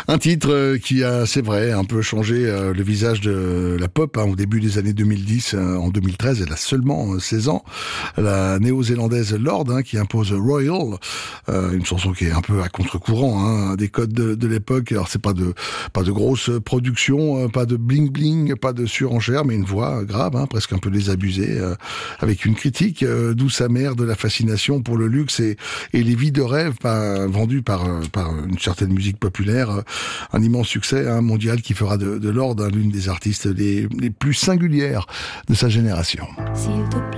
Un titre qui a, c'est vrai, un peu changé le visage de la pop au début des années 2010. En 2013, elle a seulement 16 ans. La néo-zélandaise Lorde qui impose Royal, une chanson qui est un peu à contre-courant des codes de l'époque. Alors c'est pas de grosses productions, pas de bling-bling, pas de surenchère, mais une voix grave, presque un peu désabusée, avec une critique douce amère de la fascination pour le luxe et les vies de rêve vendues par une certaine musique populaire. Un immense succès mondial qui fera de Lorde l'une des artistes les plus singulières de sa génération. S'il te plaît.